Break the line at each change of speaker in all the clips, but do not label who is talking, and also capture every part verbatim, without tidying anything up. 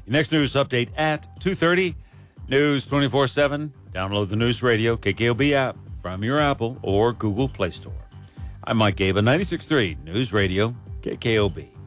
Your next news update at two thirty. News twenty-four seven. Download the News Radio K K O B app from your Apple or Google Play Store. I'm Mike Gaba, ninety-six point three News Radio K K O B.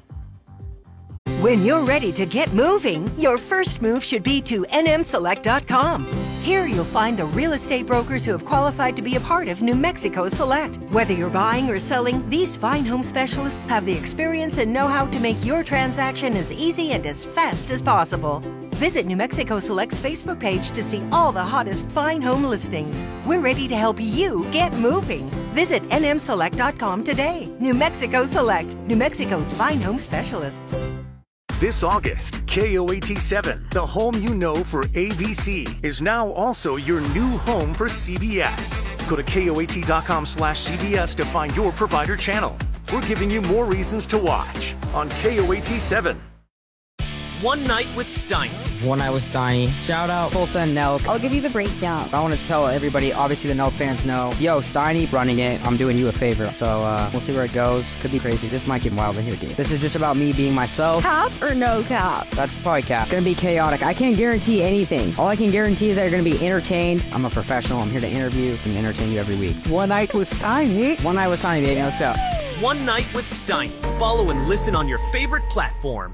When you're ready to get moving, your first move should be to N M select dot com. Here you'll find the real estate brokers who have qualified to be a part of New Mexico Select. Whether you're buying or selling, these fine home specialists have the experience and know-how to make your transaction as easy and as fast as possible. Visit New Mexico Select's Facebook page to see all the hottest fine home listings. We're ready to help you get moving. Visit N M select dot com today. New Mexico Select, New Mexico's fine home specialists.
This August, K O A T seven, the home you know for A B C, is now also your new home for C B S. Go to K O A T dot com slash C B S to find your provider channel. We're giving you more reasons to watch on K O A T seven.
One Night with Steiny.
One Night with Steiny. Shout out Tulsa and Nelk.
I'll give you the breakdown.
I want to tell everybody, obviously the Nelk fans know, yo, Steiny running it, I'm doing you a favor. So uh, we'll see where it goes. Could be crazy. This might get wild in here, dude. This is just about me being myself.
Cap or no cap?
That's probably cap. Gonna be chaotic. I can't guarantee anything. All I can guarantee is that you're gonna be entertained. I'm a professional. I'm here to interview and entertain you every week.
One Night with Steiny.
One Night with Steiny, baby. Let's go.
One Night with Steiny. Follow and listen on your favorite platform.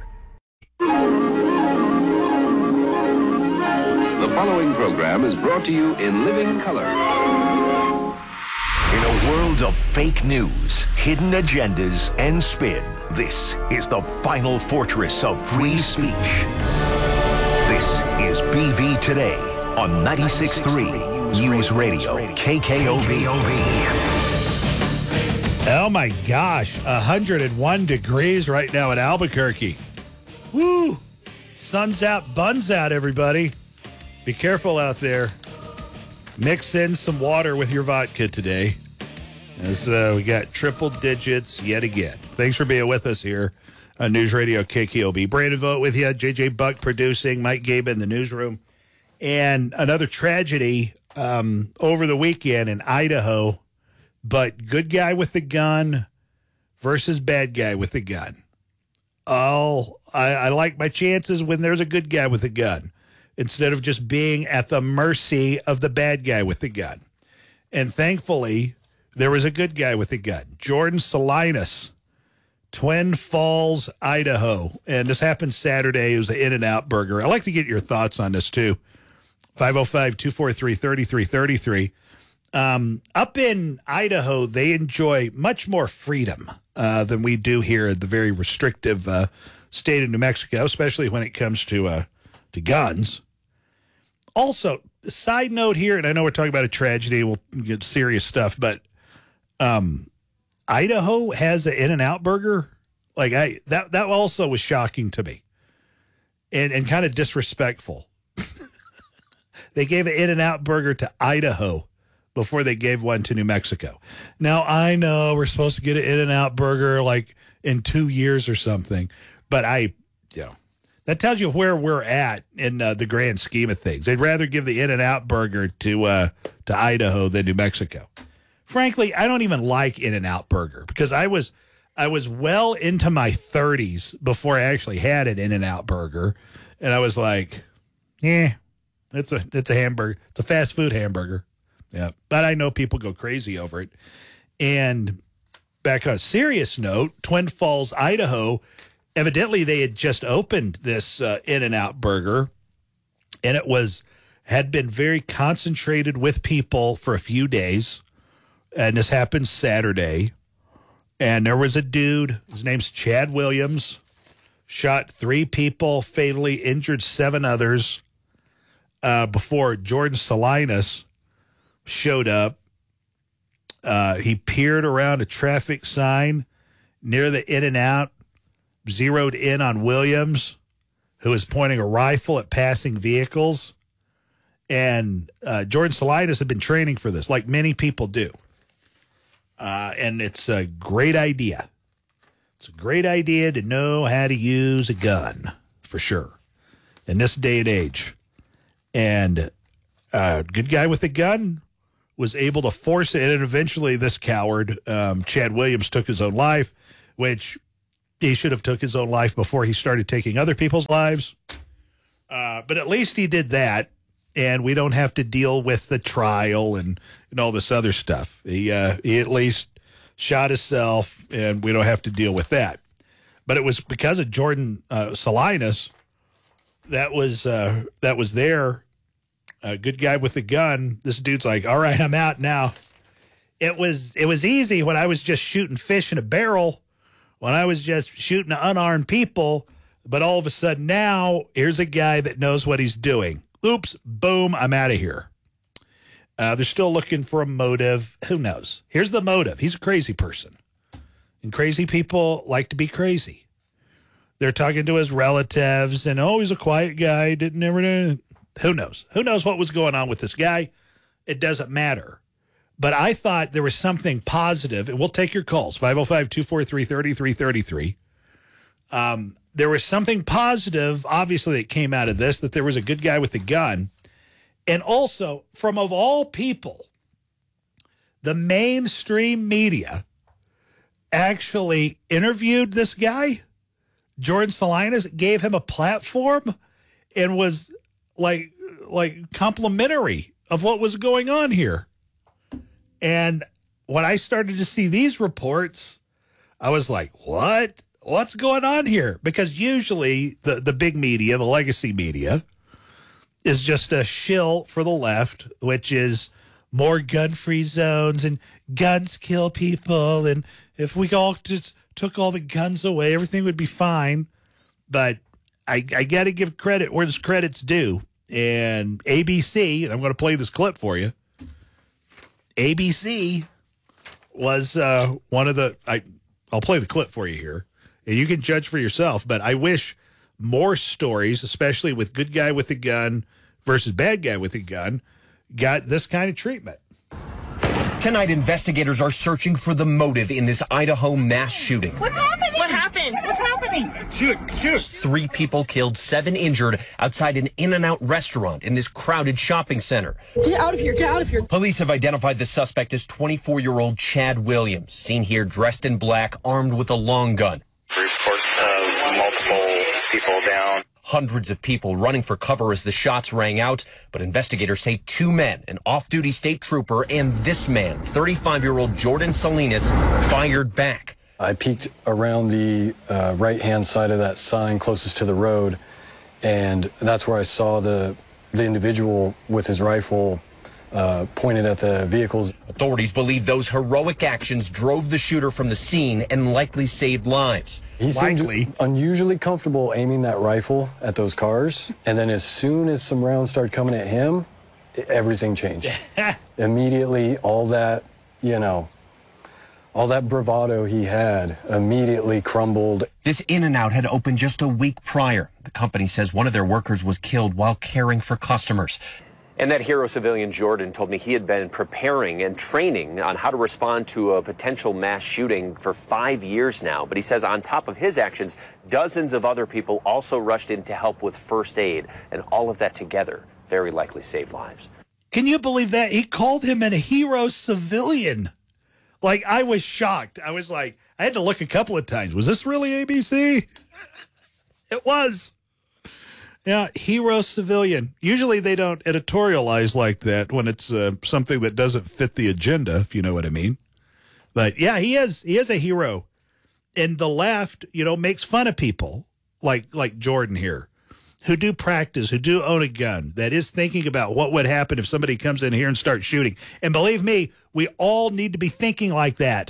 The following program is brought to you in living color.
In a world of fake news, hidden agendas, and spin, this is the final fortress of free speech. This is B V Today on ninety-six point three News Radio K K O B.
Oh my gosh, one hundred one degrees right now in Albuquerque. Woo! Sun's out, buns out, everybody. Be careful out there. Mix in some water with your vodka today, as uh, we got triple digits yet again. Thanks for being with us here on News Radio K K O B. Brandon Vogt with you, J J Buck producing, Mike Gaba in the newsroom. And another tragedy um, over the weekend in Idaho, but good guy with the gun versus bad guy with the gun. Oh, I, I like my chances when there's a good guy with a gun, instead of just being at the mercy of the bad guy with the gun. And thankfully, there was a good guy with a gun. Jordan Salinas, Twin Falls, Idaho. And this happened Saturday. It was an In-N-Out burger. I'd like to get your thoughts on this, too. five oh five, two four three, three three three three. Um, up in Idaho, they enjoy much more freedom uh, than we do here in the very restrictive uh, state of New Mexico, especially when it comes to uh, to guns. Also, side note here, and I know we're talking about a tragedy, we'll get serious stuff, but um, Idaho has an In-N-Out burger. Like I that that also was shocking to me, and and kind of disrespectful. They gave an In-N-Out burger to Idaho before they gave one to New Mexico. Now I know we're supposed to get an In-N-Out burger like in two years or something, but I, you know. That tells you where we're at in uh, the grand scheme of things. They'd rather give the In-N-Out burger to uh, to Idaho than New Mexico. Frankly, I don't even like In-N-Out burger because I was I was well into my thirties before I actually had an In-N-Out burger, and I was like, "Yeah, it's a it's a hamburger. It's a fast food hamburger." Yeah, but I know people go crazy over it. And back on a serious note, Twin Falls, Idaho. Evidently, they had just opened this uh, In-N-Out burger, and it was had been very concentrated with people for a few days. And this happened Saturday. And there was a dude, his name's Chad Williams, shot three people, fatally injured seven others uh, before Jordan Salinas showed up. Uh, he peered around a traffic sign near the In-N-Out, zeroed in on Williams, who was pointing a rifle at passing vehicles. And uh, Jordan Salinas had been training for this, like many people do. Uh, and it's a great idea. It's a great idea to know how to use a gun, for sure, in this day and age. And a uh, good guy with a gun was able to force it, and eventually this coward, um, Chad Williams, took his own life, which he should have took his own life before he started taking other people's lives. Uh, but at least he did that, and we don't have to deal with the trial and, and all this other stuff. He, uh, he at least shot himself, and we don't have to deal with that. But it was because of Jordan uh, Salinas that was uh, that was there. A good guy with a gun. This dude's like, all right, I'm out now. It was it was easy when I was just shooting fish in a barrel, when I was just shooting unarmed people. But all of a sudden now, here's a guy that knows what he's doing. Oops, boom, I'm out of here. Uh, they're still looking for a motive. Who knows? Here's the motive. He's a crazy person. And crazy people like to be crazy. They're talking to his relatives, and, oh, he's a quiet guy. Didn't ever do. Who knows? Who knows what was going on with this guy? It doesn't matter. But I thought there was something positive, and we'll take your calls, five oh five, two four three, three three three three. Um, there was something positive, obviously, that came out of this, that there was a good guy with a gun. And also, from of all people, the mainstream media actually interviewed this guy, Jordan Salinas, gave him a platform, and was like like complimentary of what was going on here. And when I started to see these reports, I was like, what? What's going on here? Because usually the, the big media, the legacy media, is just a shill for the left, which is more gun-free zones and guns kill people. And if we all just took all the guns away, everything would be fine. But I, I got to give credit where this credit's due. And A B C, and I'm going to play this clip for you, A B C was uh, one of the, I, I'll play the clip for you here, and you can judge for yourself, but I wish more stories, especially with good guy with a gun versus bad guy with a gun, got this kind of treatment.
Tonight, investigators are searching for the motive in this Idaho mass shooting.
What's happening? What happened? What's happening?
Shoot, shoot. Three people killed, seven injured outside an In-N-Out restaurant in this crowded shopping center.
Get out of here, get out of here.
Police have identified the suspect as twenty-four-year-old Chad Williams, seen here dressed in black, armed with a long gun.
Report uh, multiple people down.
Hundreds of people running for cover as the shots rang out, but investigators say two men, an off-duty state trooper, and this man, thirty-five-year-old Jordan Salinas, fired back.
I peeked around the uh, right-hand side of that sign closest to the road, and that's where I saw the, the individual with his rifle uh, pointed at the vehicles.
Authorities believe those heroic actions drove the shooter from the scene and likely saved lives.
He seemed unusually comfortable aiming that rifle at those cars, and then as soon as some rounds started coming at him, everything changed. Immediately, all that, you know, all that bravado he had immediately crumbled.
This In-N-Out had opened just a week prior. The company says one of their workers was killed while caring for customers.
And that hero civilian Jordan told me he had been preparing and training on how to respond to a potential mass shooting for five years now. But he says on top of his actions, dozens of other people also rushed in to help with first aid. And all of that together very likely saved lives.
Can you believe that? He called him a hero civilian. Like, I was shocked. I was like, I had to look a couple of times. Was this really A B C? It was. Yeah, hero civilian. Usually they don't editorialize like that when it's uh, something that doesn't fit the agenda, if you know what I mean. But yeah, he is he is a hero. And the left, you know, makes fun of people like like Jordan here, who do practice, who do own a gun, that is thinking about what would happen if somebody comes in here and starts shooting. And believe me, we all need to be thinking like that.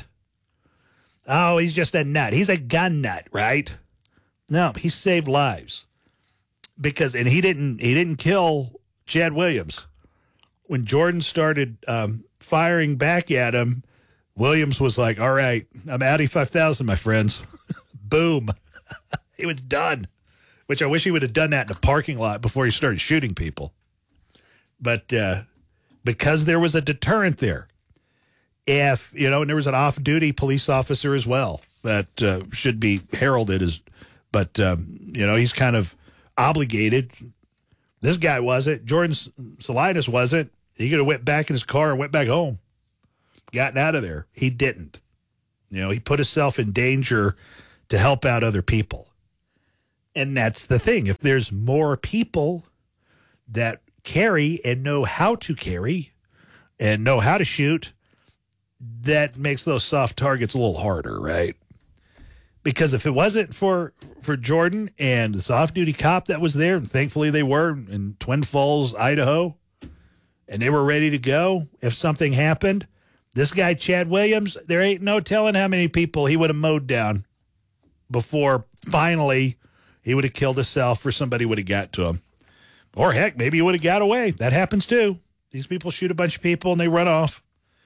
Oh, he's just a nut. He's a gun nut, right? No, he saved lives. Because and he didn't he didn't kill Chad Williams. When Jordan started um, firing back at him, Williams was like, all right, I'm Audi five thousand, my friends. Boom. He was done. Which I wish he would have done that in a parking lot before he started shooting people. But uh, because there was a deterrent there. If, you know, and there was an off-duty police officer as well that uh, should be heralded as, but, um, you know, he's kind of obligated. This guy wasn't. Jordan Salinas wasn't. He could have went back in his car and went back home, gotten out of there. He didn't. You know, he put himself in danger to help out other people. And that's the thing. If there's more people that carry and know how to carry and know how to shoot, that makes those soft targets a little harder, right? Because if it wasn't for for Jordan and the off-duty cop that was there, and thankfully they were in Twin Falls, Idaho, and they were ready to go if something happened, this guy, Chad Williams, there ain't no telling how many people he would have mowed down before finally he would have killed himself or somebody would have got to him. Or, heck, maybe he would have got away. That happens, too. These people shoot a bunch of people and they run off.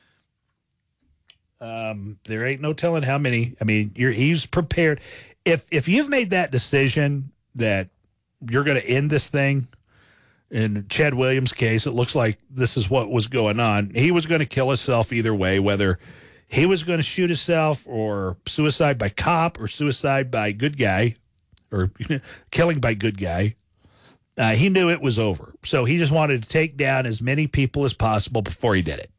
Um, there ain't no telling how many. I mean, you're, he's prepared. If if you've made that decision that you're going to end this thing, in Chad Williams' case, it looks like this is what was going on. He was going to kill himself either way, whether he was going to shoot himself or suicide by cop or suicide by good guy or killing by good guy. Uh, he knew it was over. So he just wanted to take down as many people as possible before he did it.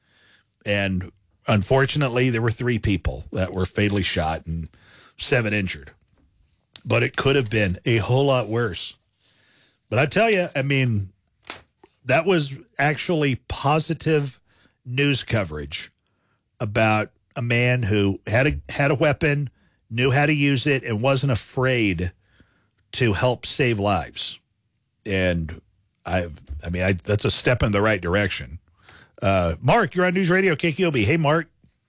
And unfortunately, there were three people that were fatally shot and seven injured. But it could have been a whole lot worse. But I tell you, I mean, that was actually positive news coverage about a man who had a had a weapon, knew how to use it, and wasn't afraid to help save lives. And I, I mean, I, that's a step in the right direction. Uh, Mark, you're on News Radio K K O B. Hey, Mark.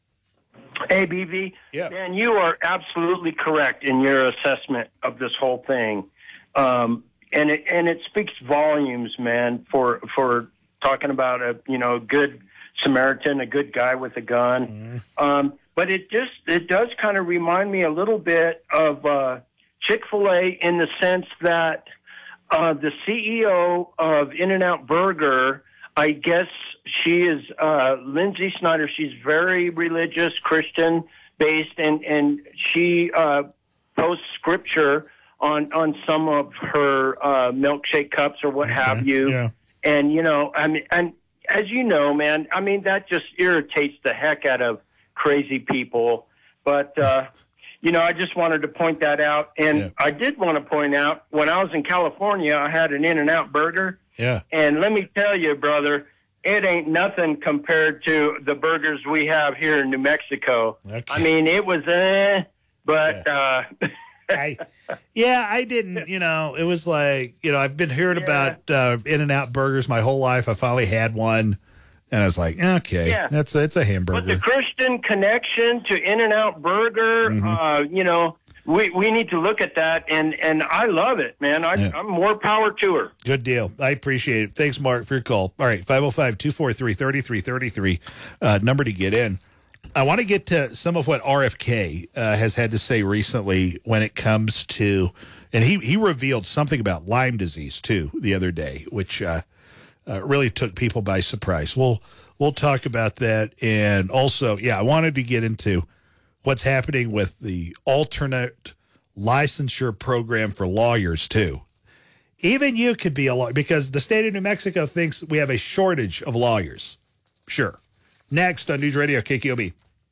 Hey, B V.
Yeah.
Man, you are absolutely correct in your assessment of this whole thing. Um, and it, and it speaks volumes, man, for, for talking about a, you know, a good Samaritan, a good guy with a gun. Mm-hmm. Um, but it just, it does kind of remind me a little bit of, uh, Chick-fil-A in the sense that, uh, the C E O of In-N-Out Burger, I guess she is, uh, Lindsay Snyder. She's very religious, Christian based, and, and she, uh, posts scripture on, on some of her, uh, milkshake cups or what okay. have you.
Yeah.
And, you know, I mean, and as you know, man, I mean, that just irritates the heck out of crazy people. But, uh, you know, I just wanted to point that out. And yeah. I did want to point out, when I was in California, I had an In-N-Out burger.
Yeah.
And let me tell you, brother, it ain't nothing compared to the burgers we have here in New Mexico.
Okay.
I mean, it was, eh, but,
yeah.
uh,
I, yeah, I didn't, you know, it was like, you know, I've been hearing yeah. about uh, In-N-Out burgers my whole life. I finally had one, and I was like, okay,
yeah.
that's it's a hamburger.
But the Christian connection to In-N-Out Burger,
mm-hmm.
uh, you know, we, we need to look at that, and, and I love it, man. I,
yeah.
I'm more power to her.
Good deal. I appreciate it. Thanks, Mark, for your call. All right, five oh five, two four three, three three three three, uh, number to get in. I want to get to some of what R F K uh, has had to say recently when it comes to, and he, he revealed something about Lyme disease, too, the other day, which uh, uh, really took people by surprise. We'll, we'll talk about that. And also, yeah, I wanted to get into what's happening with the alternate licensure program for lawyers, too. Even you could be a lawyer, because the state of New Mexico thinks we have a shortage of lawyers. Sure. Next on News Radio K K O B.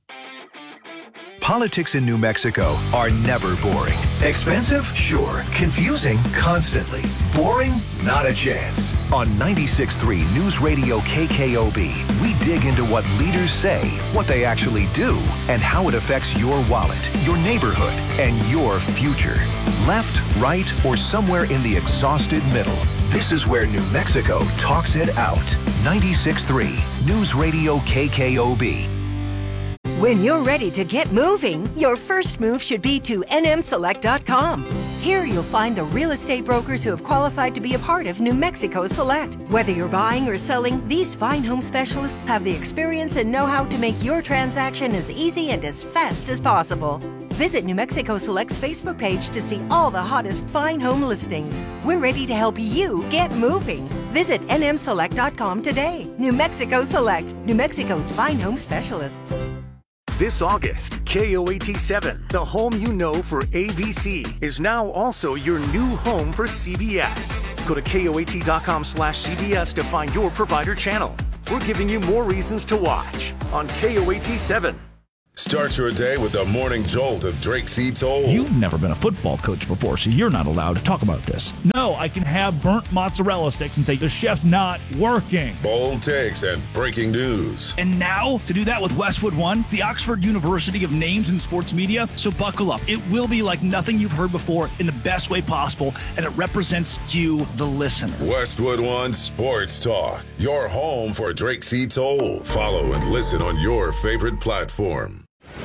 Politics in New Mexico are never boring. Expensive? Sure. Confusing? Constantly. Boring? Not a chance. On ninety-six point three News Radio K K O B, we dig into what leaders say, what they actually do, and how it affects your wallet, your neighborhood, and your future. Left, right, or somewhere in the exhausted middle. This is where New Mexico talks it out. ninety-six point three News Radio K K O B.
When you're ready to get moving, your first move should be to N M Select dot com. Here you'll find the real estate brokers who have qualified to be a part of New Mexico Select. Whether you're buying or selling, these fine home specialists have the experience and know-how to make your transaction as easy and as fast as possible. Visit New Mexico Select's Facebook page to see all the hottest fine home listings. We're ready to help you get moving. Visit N M Select dot com today. New Mexico Select, New Mexico's fine home specialists.
This August, K O A T seven, the home you know for A B C, is now also your new home for C B S. Go to K O A T dot com slash C B S to find your provider channel. We're giving you more reasons to watch on K O A T seven.
Start your day with the morning jolt of Drake C. Toll.
You've never been a football coach before, so you're not allowed to talk about this. No, I can have burnt mozzarella sticks and say the chef's not working.
Bold takes and breaking news.
And now, to do that with Westwood One, the Oxford University of Names in Sports Media. So buckle up. It will be like nothing you've heard before in the best way possible, and it represents you, the listener.
Westwood One Sports Talk, your home for Drake C. Toll. Follow and listen on your favorite platform.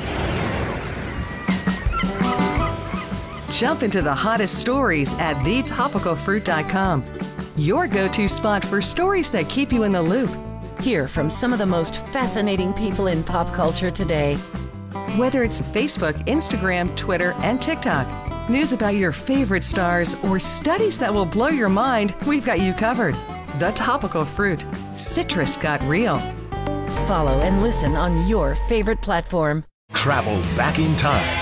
Jump into the hottest stories at the topical fruit dot com. Your go-to spot for stories that keep you in the loop.
Hear from some of the most fascinating people in pop culture today.
Whether it's Facebook, Instagram, Twitter, and TikTok, news about your favorite stars, or studies that will blow your mind, we've got you covered. The Topical Fruit. Citrus got real.
Follow and listen on your favorite platform.
Travel back in time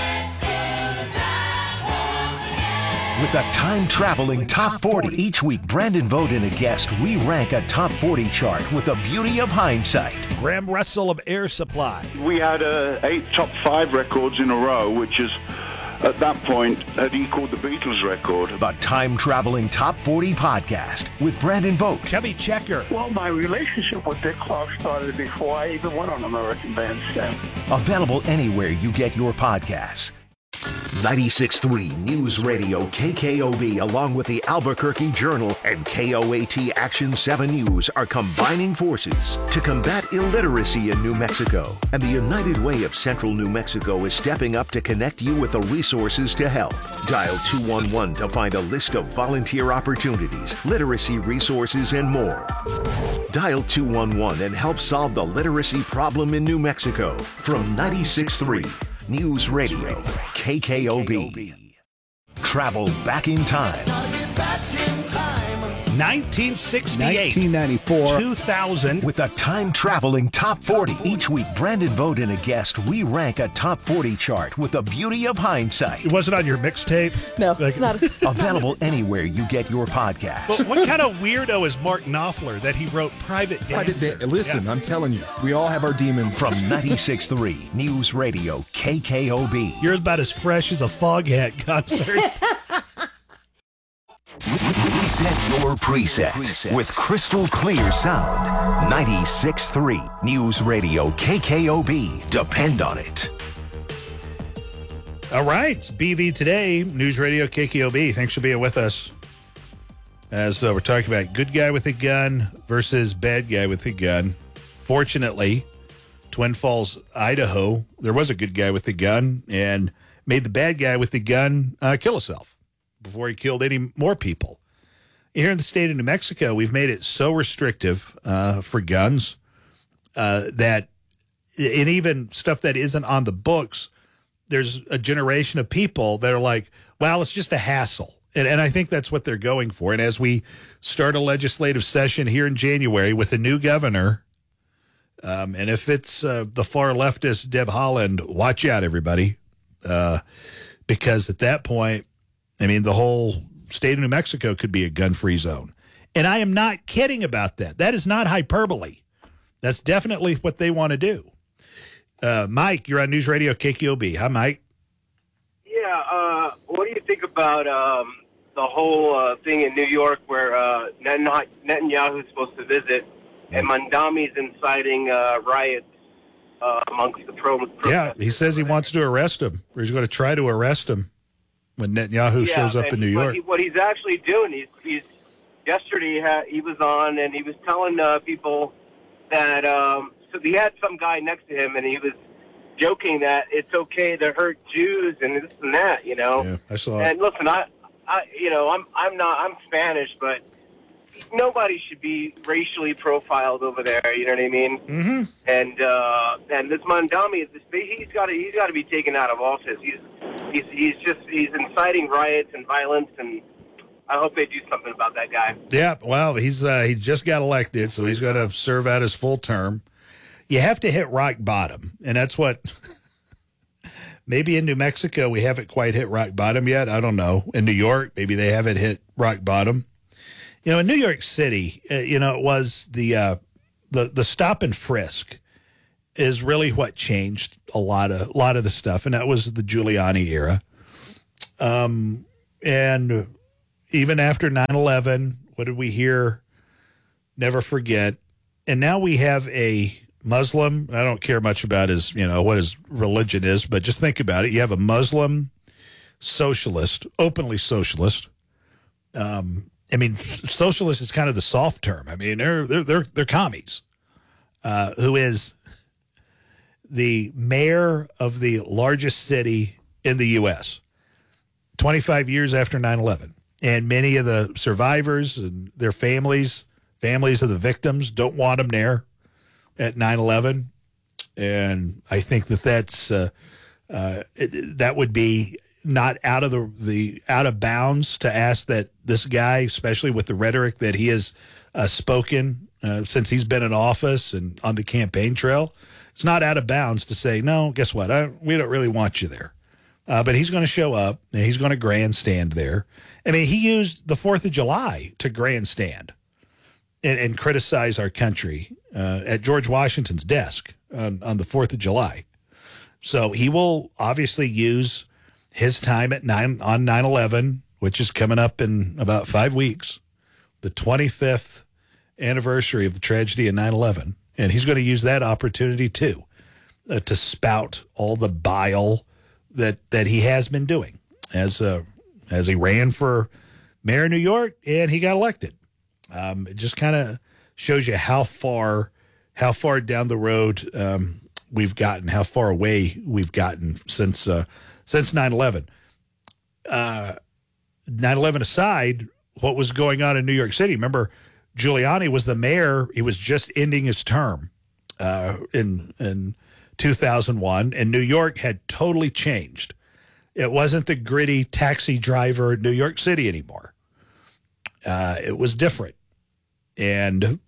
with a time-traveling top forty. Each week, Brandon Vogt and a guest, we rank a top forty chart with the beauty of hindsight.
Graham Russell of Air Supply.
We had uh, eight top five records in a row, which is, at that point, had equaled the Beatles record.
The time-traveling top forty podcast with Brandon Vogt.
Chubby Checker.
Well, my relationship with Dick Clark started before I even went on American Bandstand.
Available anywhere you get your podcasts. ninety-six point three News Radio K K O B, along with the Albuquerque Journal and K O A T Action seven News, are combining forces to combat illiteracy in New Mexico. And the United Way of Central New Mexico is stepping up to connect you with the resources to help. Dial two one one to find a list of volunteer opportunities, literacy resources, and more. Dial two one one and help solve the literacy problem in New Mexico. From ninety-six point three News Radio K K O B. Travel back in time.
nineteen sixty-eight,
nineteen ninety-four,
two thousand.
With a time-traveling top forty. Each week, Brandon Vogt and a guest, we rank a top forty chart with the beauty of hindsight.
It wasn't on your mixtape?
No,
like,
it's not.
Available anywhere you get your podcasts.
But what kind of weirdo is Mark Knopfler that he wrote Private Dancer?
Private da- Listen,
yeah.
I'm telling you, we all have our demons.
From ninety-six point three News Radio K K O B.
You're about as fresh as a Foghat concert.
Reset your preset, preset with crystal clear sound. ninety-six point three News Radio K K O B. Depend on it.
All right. It's B V Today, News Radio K K O B. Thanks for being with us. As uh, we're talking about good guy with a gun versus bad guy with a gun. Fortunately, Twin Falls, Idaho, there was a good guy with a gun and made the bad guy with the gun uh, kill himself before he killed any more people. Here in the state of New Mexico, we've made it so restrictive uh, for guns uh, that, and even stuff that isn't on the books, there's a generation of people that are like, well, it's just a hassle. And, and I think that's what they're going for. And as we start a legislative session here in January with a new governor, um, and if it's uh, the far leftist Deb Haaland, watch out, everybody. Uh, because at that point, I mean, the whole state of New Mexico could be a gun-free zone. And I am not kidding about that. That is not hyperbole. That's definitely what they want to do. Uh, Mike, you're on News Radio K K O B. Hi, Mike.
Yeah, uh, what do you think about um, the whole uh, thing in New York where uh, Netanyahu is supposed to visit and Mandami's inciting uh, riots uh, amongst the pro
Yeah, he says he wants to arrest him, or he's going to try to arrest him when Netanyahu
yeah,
shows up
and
in New
what
York.
He, what he's actually doing, he's, he's yesterday he, had, he was on and he was telling uh, people that um, so he had some guy next to him and he was joking that it's okay to hurt Jews and this and that, you know.
Yeah, I saw
and
it.
listen, I, I, you know, I'm I'm not I'm Spanish, but nobody should be racially profiled over there. You know what I mean?
Mm-hmm.
And uh, and this Mandami, he's got to he's got to be taken out of office. He's he's he's just he's inciting riots and violence, and I hope they do something about that guy.
Yeah, well, he's uh, he just got elected, so he's going to serve out his full term. You have to hit rock bottom, and that's what. Maybe in New Mexico we haven't quite hit rock bottom yet. I don't know. In New York, maybe they haven't hit rock bottom. You know, in New York City, uh, you know, it was the uh, the the stop and frisk is really what changed a lot of a lot of the stuff, and that was the Giuliani era. Um, and even after nine eleven, what did we hear? Never forget. And now we have a Muslim. I don't care much about his, you know, what his religion is, but just think about it. You have a Muslim socialist, openly socialist. Um, I mean, socialist is kind of the soft term. I mean, they're they're they're, they're commies. Uh, who is the mayor of the largest city in the U S twenty-five years after nine eleven. And many of the survivors and their families, families of the victims, don't want them there at nine eleven. And I think that that's, uh, uh, it, that would be not out of the, the out of bounds to ask that this guy, especially with the rhetoric that he has uh, spoken uh, since he's been in office and on the campaign trail, it's not out of bounds to say, no, guess what? I, we don't really want you there. Uh, but he's going to show up and he's going to grandstand there. I mean, he used the fourth of July to grandstand and, and criticize our country uh, at George Washington's desk on, on the fourth of July. So he will obviously use his time at nine on nine eleven, which is coming up in about five weeks, the twenty-fifth anniversary of the tragedy of nine eleven. And he's going to use that opportunity, too, uh, to spout all the bile that that he has been doing as uh, as he ran for mayor of New York and he got elected. Um, it just kind of shows you how far how far down the road um, we've gotten, how far away we've gotten since uh, since nine eleven. Uh, nine eleven aside, what was going on in New York City? Remember, Giuliani was the mayor. He was just ending his term uh, in in two thousand one, and New York had totally changed. It wasn't the gritty taxi driver New York City anymore. Uh, it was different. And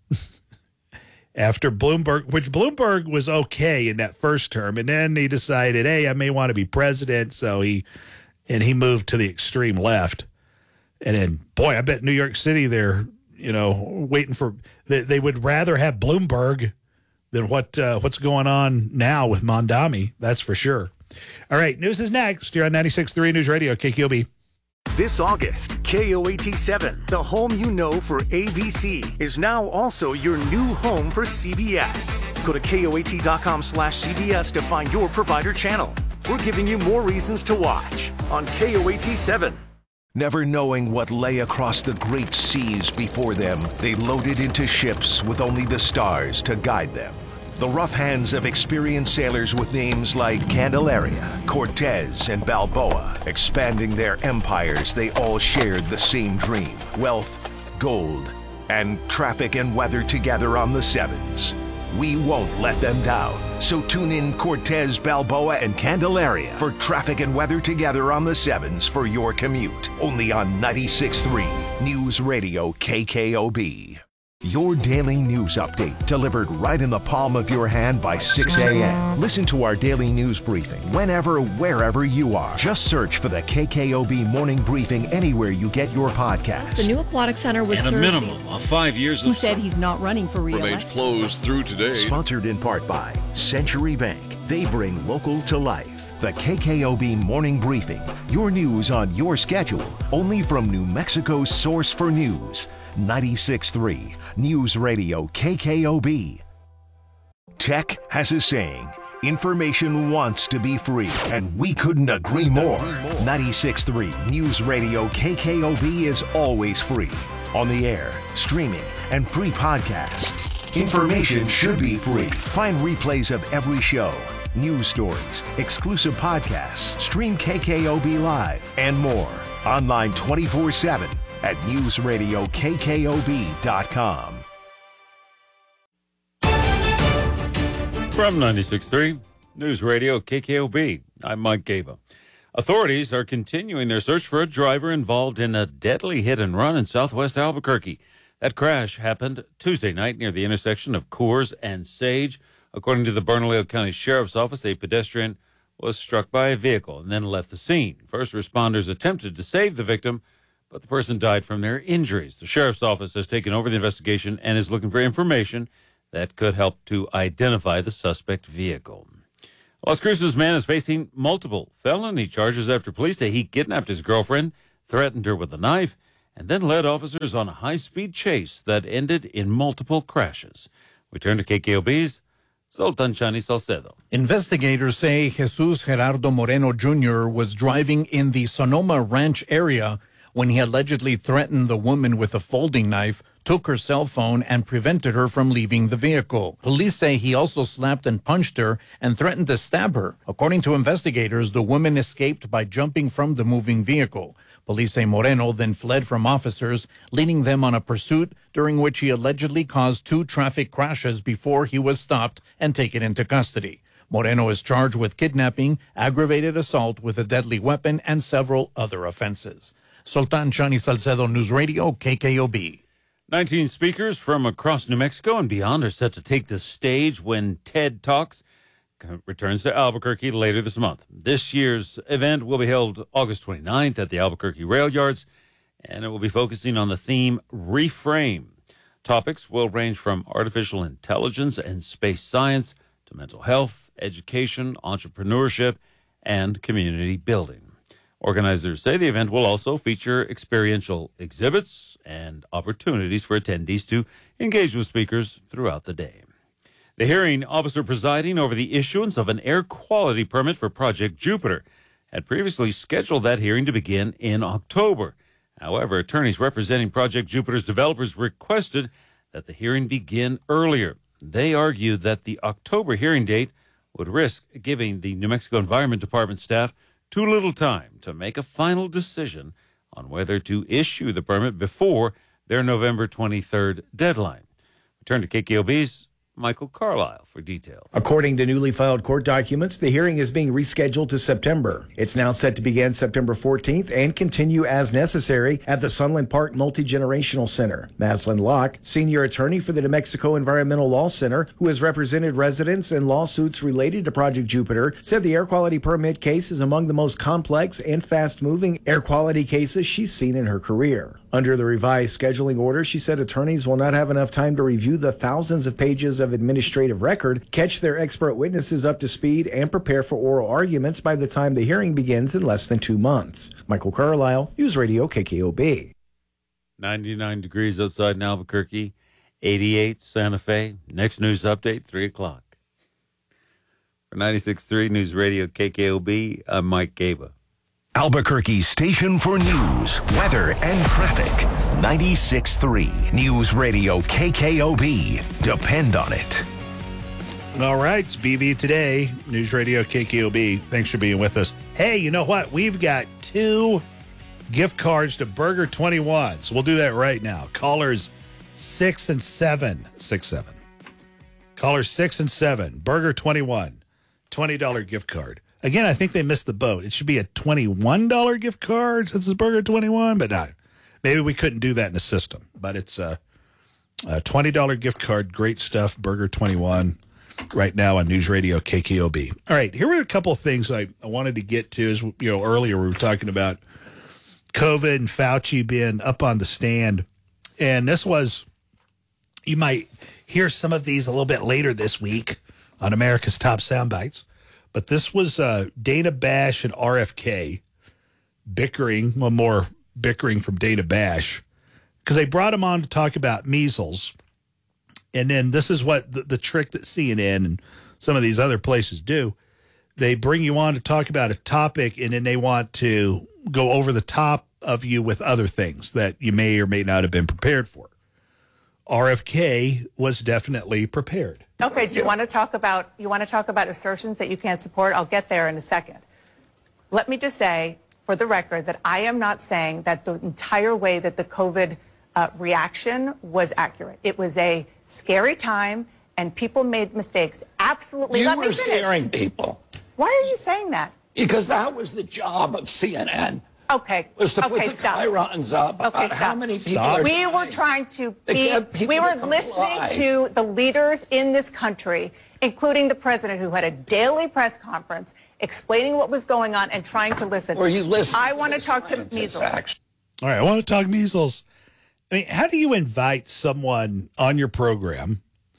after Bloomberg, which Bloomberg was okay in that first term, and then he decided, hey, I may want to be president, so he and he moved to the extreme left. And then, boy, I bet New York City they're, you know, waiting for they, they would rather have Bloomberg than what uh, what's going on now with Mondami. That's for sure. All right, news is next. You're on ninety-six point three News Radio, K Q O B.
This August, K O A T seven, the home you know for A B C, is now also your new home for C B S. Go to K O A T dot com slash C B S to find your provider channel. We're giving you more reasons to watch on K O A T seven.
Never knowing what lay across the great seas before them, they loaded into ships with only the stars to guide them. The rough hands of experienced sailors with names like Candelaria, Cortez, and Balboa, expanding their empires, they all shared the same dream: wealth, gold, and traffic and weather together on the Sevens. We won't let them down. So tune in Cortez, Balboa, and Candelaria for traffic and weather together on the Sevens for your commute. Only on ninety-six point three News Radio K K O B. Your daily news update delivered right in the palm of your hand by six a.m. Listen to our daily news briefing whenever, wherever you are. Just search for the K K O B Morning Briefing anywhere you get your podcasts.
The new Aquatic Center would
and
serve
a minimum of five years
who
of
said he's not running for re-election.
Remains closed through today.
Sponsored in part by Century Bank. They bring local to life. The K K O B Morning Briefing. Your news on your schedule. Only from New Mexico's source for news. ninety-six point three News Radio K K O B. Tech has a saying: information wants to be free, and we couldn't agree more. ninety-six point three News Radio K K O B is always free. On the air, streaming, and free podcasts. Information should be free. Find replays of every show, news stories, exclusive podcasts, stream K K O B Live, and more. Online twenty-four seven at news radio K K O B dot com.
From ninety-six point three News Radio K K O B, I'm Mike Gaba. Authorities are continuing their search for a driver involved in a deadly hit and run in southwest Albuquerque. That crash happened Tuesday night near the intersection of Coors and Sage. According to the Bernalillo County Sheriff's Office, a pedestrian was struck by a vehicle and then left the scene. First responders attempted to save the victim, but the person died from their injuries. The Sheriff's Office has taken over the investigation and is looking for information that could help to identify the suspect vehicle. Las Cruces man is facing multiple felony charges after police say he kidnapped his girlfriend, threatened her with a knife, and then led officers on a high-speed chase that ended in multiple crashes. We turn to K K O B's Zoltan Chani Salcedo.
Investigators say Jesus Gerardo Moreno Junior was driving in the Sonoma Ranch area when he allegedly threatened the woman with a folding knife, took her cell phone, and prevented her from leaving the vehicle. Police say he also slapped and punched her and threatened to stab her. According to investigators, the woman escaped by jumping from the moving vehicle. Police say Moreno then fled from officers, leading them on a pursuit during which he allegedly caused two traffic crashes before he was stopped and taken into custody. Moreno is charged with kidnapping, aggravated assault with a deadly weapon, and several other offenses. Sultan Chani Salcedo, News Radio, K K O B.
nineteen speakers from across New Mexico and beyond are set to take the stage when TED Talks returns to Albuquerque later this month. This year's event will be held August twenty-ninth at the Albuquerque Rail Yards, and it will be focusing on the theme Reframe. Topics will range from artificial intelligence and space science to mental health, education, entrepreneurship, and community building. Organizers say the event will also feature experiential exhibits and opportunities for attendees to engage with speakers throughout the day. The hearing officer presiding over the issuance of an air quality permit for Project Jupiter had previously scheduled that hearing to begin in October. However, attorneys representing Project Jupiter's developers requested that the hearing begin earlier. They argued that the October hearing date would risk giving the New Mexico Environment Department staff too little time to make a final decision on whether to issue the permit before their November twenty-third deadline. Return to K K O B's Michael Carlisle for details.
According to newly filed court documents, the hearing is being rescheduled to September. It's now set to begin September fourteenth and continue as necessary at the Sunland Park Multi-Generational Center. Maslin Locke, senior attorney for the New Mexico Environmental Law Center, who has represented residents in lawsuits related to Project Jupiter, said the air quality permit case is among the most complex and fast-moving air quality cases she's seen in her career. Under the revised scheduling order, she said attorneys will not have enough time to review the thousands of pages of administrative record, catch their expert witnesses up to speed, and prepare for oral arguments by the time the hearing begins in less than two months. Michael Carlisle, News Radio K K O B.
ninety-nine degrees outside in Albuquerque, eighty-eight Santa Fe. Next news update, three o'clock. For ninety-six point three News Radio K K O B, I'm Mike Gaba.
Albuquerque's station for news, weather, and traffic. ninety-six point three News Radio K K O B. Depend on it.
All right, it's B V Today, News Radio K K O B. Thanks for being with us. Hey, you know what? We've got two gift cards to Burger twenty-one. So we'll do that right now. Callers six and seven. Six, seven. Callers six and seven. Burger twenty-one. twenty dollars gift card. Again, I think they missed the boat. It should be a twenty-one dollars gift card since it's Burger twenty-one, but not. Maybe we couldn't do that in the system. But it's a, a twenty dollars gift card. Great stuff, Burger twenty-one, right now on News Radio K K O B. All right, here were a couple of things I, I wanted to get to. As you know, earlier we were talking about COVID and Fauci being up on the stand. And this was, you might hear some of these a little bit later this week on America's Top Soundbites. But this was uh, Dana Bash and R F K bickering, well, more bickering from Dana Bash, because they brought him on to talk about measles. And then this is what the, the trick that C N N and some of these other places do. They bring you on to talk about a topic, and then they want to go over the top of you with other things that you may or may not have been prepared for. R F K was definitely prepared.
Okay, do you want to talk about you want to talk about assertions that you can't support? I'll get there in a second. Let me just say, for the record, that I am not saying that the entire way that the COVID uh, reaction was accurate. It was a scary time, and people made mistakes. Absolutely.
You
Let
were
me finish.
scaring people.
Why are you saying that?
Because that was the job of C N N.
Okay.
Was to
okay,
put the
stop.
chyrons up
Okay,
about
stop.
how many people
Stop.
are
We
dying.
were trying to
To
be,
get people
we were
to
listening
comply.
to the leaders in this country, including the president, who had a daily press conference explaining what was going on and trying to listen.
Or you listen
I
to
want to
the
talk to
scientists,
measles.
actually.
All right, I want to talk measles. I mean, how do you invite someone on your program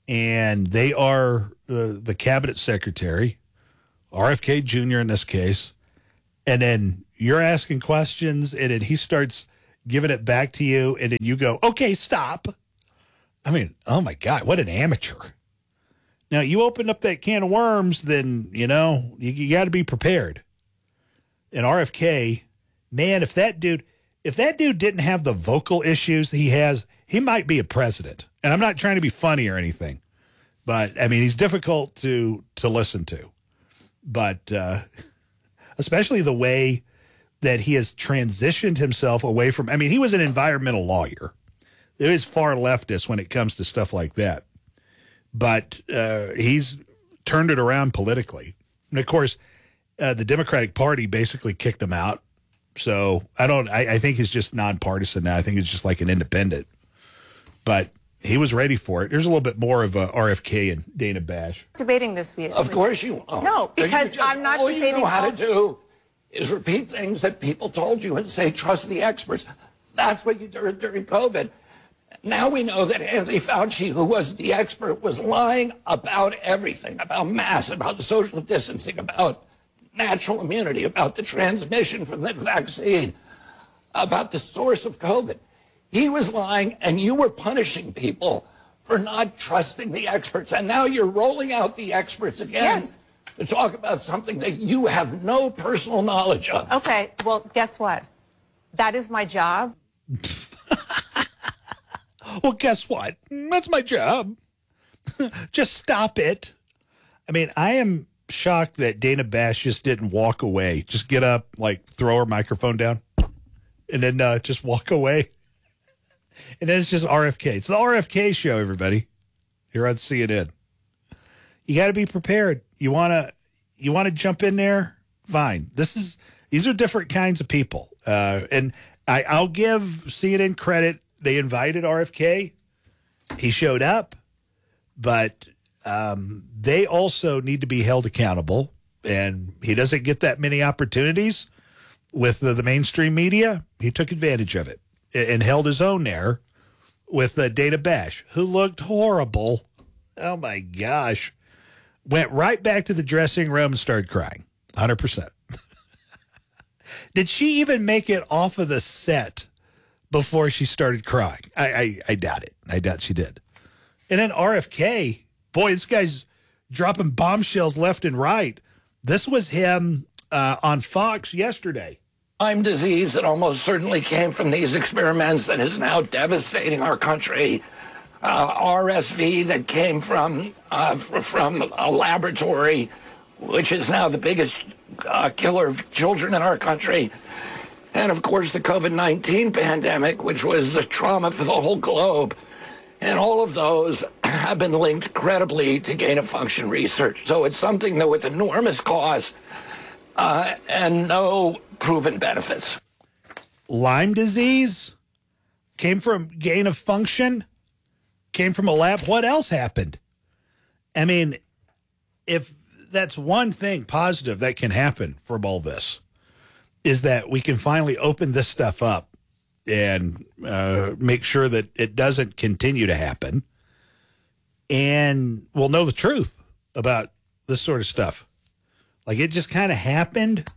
and they are the, the cabinet secretary, R F K Junior in this case, and then you're asking questions, and then he starts giving it back to you, and then you go, okay, stop. I mean, oh, my God, what an amateur. Now, you open up that can of worms, then, you know, you, you got to be prepared. And R F K, man, if that dude, if that dude didn't have the vocal issues he has, he might be a president. And I'm not trying to be funny or anything, but I mean, he's difficult to, to listen to, but, uh, especially the way that he has transitioned himself away from, I mean, he was an environmental lawyer. There is far leftist when it comes to stuff like that, but, uh, he's turned it around politically. And of course, uh, the Democratic Party basically kicked him out. So I don't, I, I think he's just nonpartisan now. I think it's just like an independent, but he was ready for it. There's a little bit more of a R F K and Dana Bash.
Debating this view.
Of course you won't.
No, because
just,
I'm not
all
debating.
All you know how to
also.
do is repeat things that people told you and say, trust the experts. That's what you did during COVID. Now we know that Anthony Fauci, who was the expert, was lying about everything, about masks, about social distancing, about natural immunity, about the transmission from the vaccine, about the source of COVID. He was lying, and you were punishing people for not trusting the experts. And now you're rolling out the experts again
yes.
to talk about something that you have no personal knowledge of.
Okay, well, guess what? That is my job.
Well, guess what? That's my job. Just stop it. I mean, I am shocked that Dana Bash just didn't walk away. Just get up, like throw her microphone down, and then uh, just walk away. And then it's just R F K. It's the R F K show, everybody, here on C N N. You got to be prepared. You want to you want to jump in there? Fine. This is these are different kinds of people. Uh, and I, I'll give C N N credit. They invited R F K. He showed up. But um, they also need to be held accountable. And he doesn't get that many opportunities with the, the mainstream media. He took advantage of it and held his own there with uh, Dana Bash, who looked horrible. Oh, my gosh. Went right back to the dressing room and started crying. one hundred percent. Did she even make it off of the set before she started crying? I, I, I doubt it. I doubt she did. And then R F K, boy, this guy's dropping bombshells left and right. This was him uh, on Fox yesterday.
Lyme disease that almost certainly came from these experiments that is now devastating our country. Uh, R S V that came from uh, from a laboratory, which is now the biggest uh, killer of children in our country. And, of course, the COVID nineteen pandemic, which was a trauma for the whole globe. And all of those have been linked credibly to gain-of-function research. So it's something that with enormous cost uh, and no proven benefits.
Lyme disease came from gain-of-function, came from a lab. What else happened? I mean, if that's one thing positive that can happen from all this, is that we can finally open this stuff up and uh, make sure that it doesn't continue to happen. And we'll know the truth about this sort of stuff. Like it just kind of happened.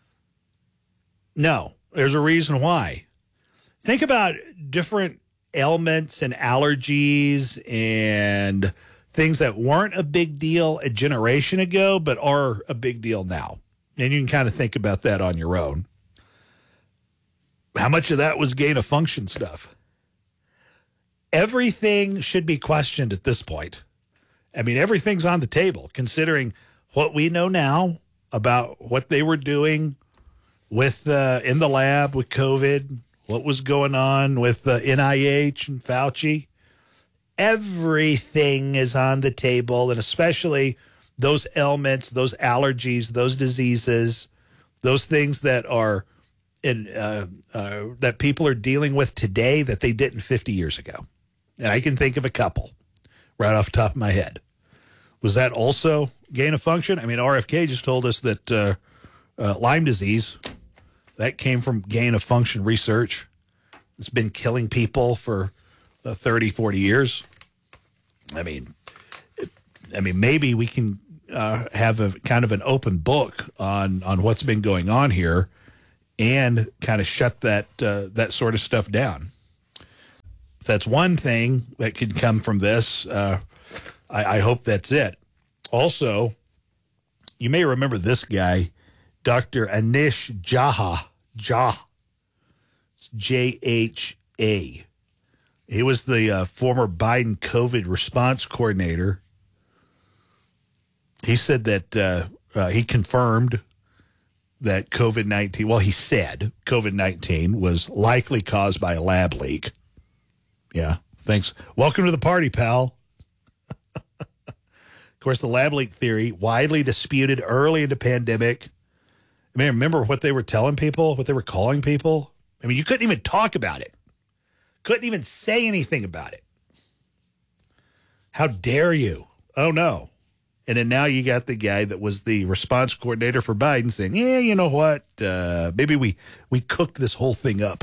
No, there's a reason why. Think about different ailments and allergies and things that weren't a big deal a generation ago, but are a big deal now. And you can kind of think about that on your own. How much of that was gain of function stuff? Everything should be questioned at this point. I mean, everything's on the table, considering what we know now about what they were doing with uh, in the lab with COVID, what was going on with uh, N I H and Fauci. Everything is on the table, and especially those ailments, those allergies, those diseases, those things that are in uh, uh, that people are dealing with today that they didn't fifty years ago. And I can think of a couple right off the top of my head. Was that also gain of function? I mean, R F K just told us that uh, uh, Lyme disease, that came from gain of function research. It's been killing people for uh, thirty, forty years. I mean, I mean, maybe we can uh, have a kind of an open book on on what's been going on here, and kind of shut that uh, that sort of stuff down. If that's one thing that could come from this, uh, I, I hope that's it. Also, you may remember this guy, Doctor Anish Jha. Jha. It's J H A. He was the uh, former Biden COVID response coordinator. He said that uh, uh, he confirmed that COVID nineteen, well, he said COVID nineteen was likely caused by a lab leak. Yeah, thanks. Welcome to the party, pal. Of course, the lab leak theory, widely disputed early in the pandemic. I mean, remember what they were telling people, what they were calling people? I mean, you couldn't even talk about it. Couldn't even say anything about it. How dare you? Oh, no. And then now you got the guy that was the response coordinator for Biden saying, yeah, you know what? Uh, maybe we, we cooked this whole thing up.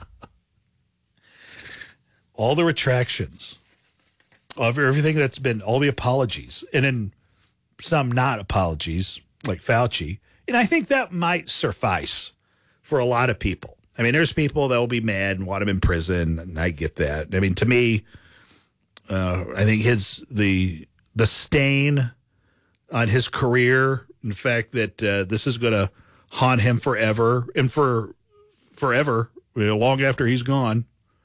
All the retractions of everything that's been, all the apologies, and then some not apologies, like Fauci. And I think that might suffice for a lot of people. I mean, there's people that will be mad and want him in prison, and I get that. I mean, to me, uh, I think his the the stain on his career, in fact, that uh, this is going to haunt him forever, and for forever, you know, long after he's gone.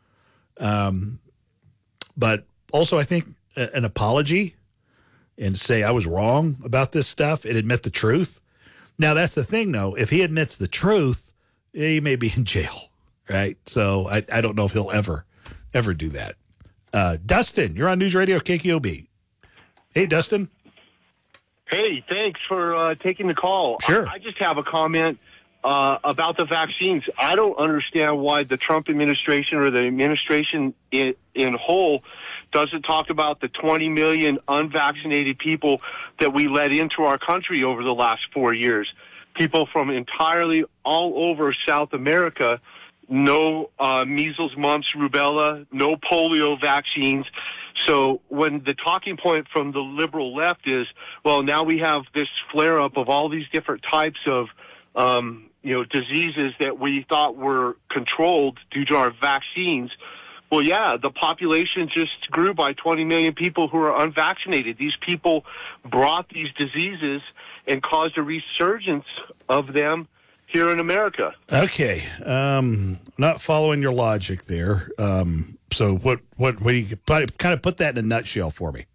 Um, but also, I think a, an apology and say I was wrong about this stuff and admit the truth. Now, that's the thing, though. If he admits the truth, he may be in jail, right? So I, I don't know if he'll ever, ever do that. Uh, Dustin, you're on News Radio K K O B. Hey, Dustin.
Hey, thanks for uh, taking the call.
Sure.
I, I just have a comment uh, about the vaccines. I don't understand why the Trump administration or the administration in, in whole doesn't talk about the twenty million unvaccinated people that we let into our country over the last four years. People from entirely all over South America, no uh, measles, mumps, rubella, no polio vaccines. So when the talking point from the liberal left is, well, now we have this flare-up of all these different types of, um, you know, diseases that we thought were controlled due to our vaccines. Well, yeah, the population just grew by twenty million people who are unvaccinated. These people brought these diseases and caused a resurgence of them here in America.
Okay. Um, not following your logic there. Um, so what, what, what do you kind of put that in a nutshell for me?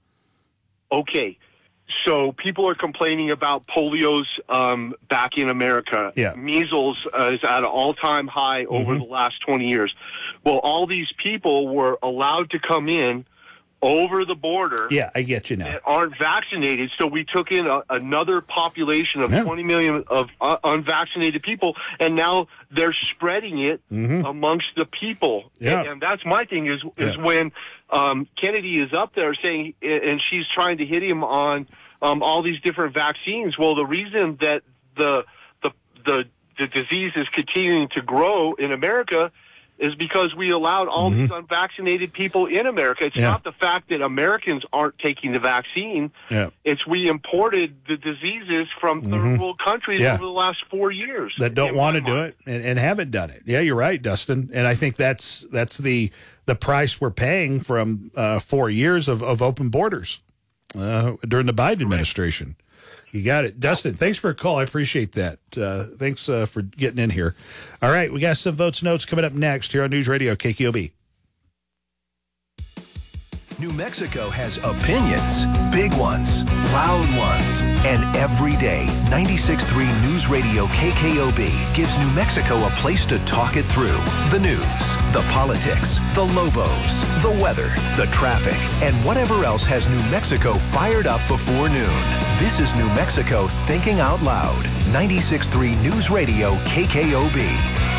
Okay. So people are complaining about polio's um, back in America.
Yeah.
Measles uh, is at an all-time high over
Mm-hmm.
the last twenty years. Well, all these people were allowed to come in over the border.
Yeah, I get you now.
That aren't vaccinated. So we took in a, another population of
Yeah.
twenty million of uh, unvaccinated people, and now they're spreading it
Mhm.
amongst the people.
Yeah.
And, and that's my thing is is
Yeah.
when um, Kennedy is up there saying, and she's trying to hit him on um, all these different vaccines. Well, the reason that the the the the disease is continuing to grow in America is because we allowed all
Mhm.
these unvaccinated people in America. It's
Yeah.
not the fact that Americans aren't taking the vaccine.
Yeah.
It's we imported the diseases from
Mhm.
third world countries
Yeah.
over the last four years.
That don't
in
want to
my
do
mind.
it and, and haven't done it. Yeah, you're right, Dustin. And I think that's that's the the price we're paying from uh, four years of, of open borders uh, during the Biden administration. You got it. Dustin, thanks for a call. I appreciate that. Uh, thanks uh, for getting in here. All right, we got some votes notes coming up next here on News Radio K K O B.
New Mexico has opinions, big ones, loud ones, and every day, ninety-six point three News Radio K K O B gives New Mexico a place to talk it through. The news, the politics, the Lobos, the weather, the traffic, and whatever else has New Mexico fired up before noon. This is New Mexico Thinking Out Loud. ninety-six point three News Radio K K O B.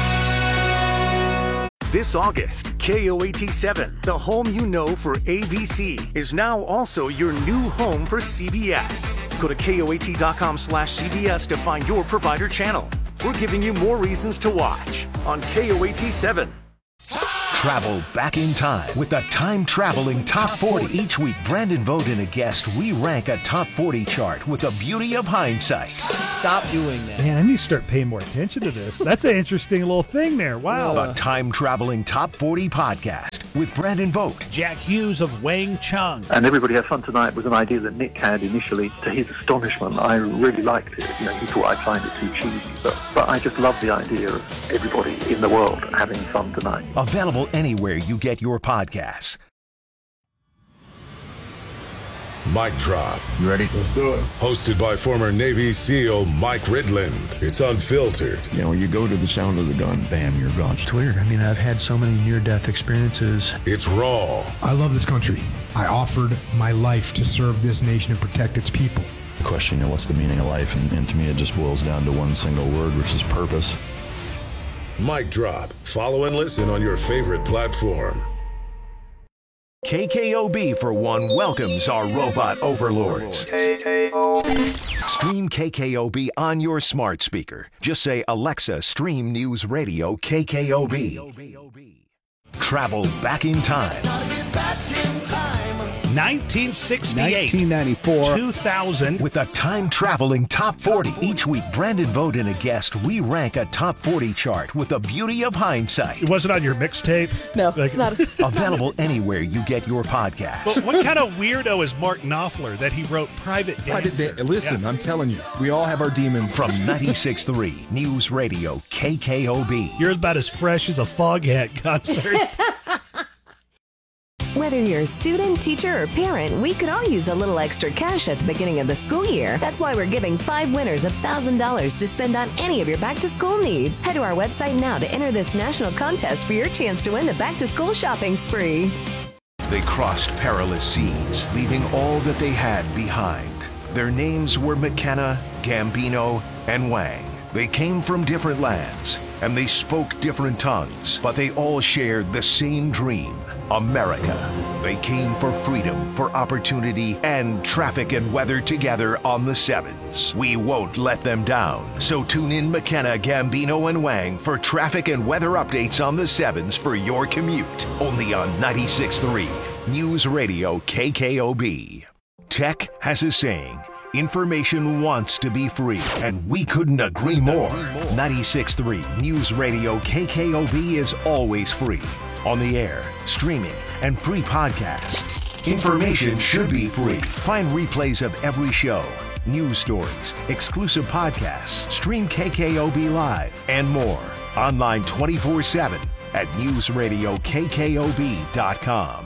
This August, K O A T seven, the home you know for A B C, is now also your new home for C B S. Go to K O A T dot com slash C B S to find your provider channel. We're giving you more reasons to watch on K O A T seven.
Travel back in time with the time-traveling Top forty. Each week, Brandon Vogt and a guest re-rank a Top forty chart with the beauty of hindsight.
Stop doing that.
Man, I need to start paying more attention to this. That's an interesting little thing there. Wow.
The time-traveling Top forty podcast with Brandon Vogt.
Jack Hughes of Wang Chung.
And Everybody Has Fun Tonight was an idea that Nick had initially. To his astonishment, I really liked it. You know, he thought I'd find it too cheesy. But, but I just love the idea of everybody in the world having fun tonight.
Available anywhere you get your podcasts.
Mic Drop.
You ready? Let's do it.
Hosted by former Navy SEAL Mike Ridland. It's unfiltered.
You know, you go to the sound of the gun, bam, you're gone.
It's weird. I mean, I've had so many near-death experiences.
It's raw.
I love this country. I offered my life to serve this nation and protect its people.
The question, you know, what's the meaning of life? And, and to me, it just boils down to one single word, which is purpose.
Mic Drop. Follow and listen on your favorite platform.
K K O B, for one, welcomes our robot overlords. Stream K K O B on your smart speaker. Just say, Alexa, stream News Radio K K O B. Travel back in time.
nineteen sixty-eight.
nineteen ninety-four.
two thousand.
With a time-traveling Top forty. Each week, Brandon Vogt and a guest re-rank a Top forty chart with the beauty of hindsight.
It wasn't on your mixtape?
No,
like,
it's not.
Available anywhere you get your podcasts.
But what kind of weirdo is Mark Knopfler that he wrote Private Dancer?
Private da- Listen,
Yeah.
I'm telling you, we all have our demons.
From ninety-six point three News Radio K K O B.
You're about as fresh as a Foghat concert.
Whether you're a student, teacher, or parent, we could all use a little extra cash at the beginning of the school year. That's why we're giving five winners one thousand dollars to spend on any of your back-to-school needs. Head to our website now to enter this national contest for your chance to win the back-to-school shopping spree.
They crossed perilous seas, leaving all that they had behind. Their names were McKenna, Gambino, and Wang. They came from different lands, and they spoke different tongues, but they all shared the same dream. America. They came for freedom, for opportunity, and traffic and weather together on the sevens. We won't let them down. So tune in McKenna, Gambino, and Wang for traffic and weather updates on the sevens for your commute. Only on ninety-six point three News Radio K K O B. Tech has a saying. Information wants to be free, and we couldn't agree more. ninety-six point three News Radio K K O B is always free. On the air, streaming, and free podcasts. Information should be free. Find replays of every show, news stories, exclusive podcasts, stream K K O B Live, and more. Online twenty-four seven at news radio K K O B dot com.